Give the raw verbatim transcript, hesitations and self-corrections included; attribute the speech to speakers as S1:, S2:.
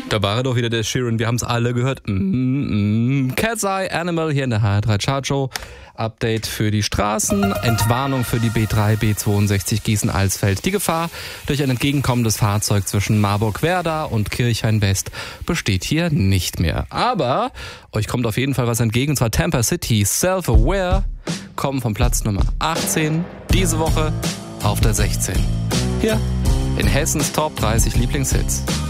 S1: Da war doch wieder der Sheeran, wir haben es alle gehört. Mm, mm. Cat's Eye Animal hier in der H R drei Chartshow. Update für die Straßen, Entwarnung für die B drei B zweiundsechzig Gießen-Alsfeld. Die Gefahr durch ein entgegenkommendes Fahrzeug zwischen Marburg-Werda und Kirchhain-West besteht hier nicht mehr. Aber euch kommt auf jeden Fall was entgegen, und zwar Tampa City Self-Aware kommen vom Platz Nummer achtzehn diese Woche auf der sechzehn. Hier in Hessens Top dreißig Lieblingshits.